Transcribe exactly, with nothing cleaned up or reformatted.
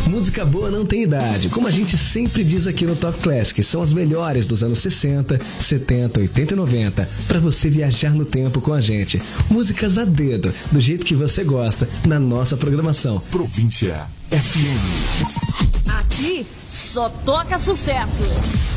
Música boa não tem idade, como a gente sempre diz aqui no Top Classic, são as melhores dos anos sessenta, setenta, oitenta e noventa, pra você viajar no tempo com a gente. Músicas a dedo, do jeito que você gosta, na nossa programação. Província F M. Aqui só toca sucesso.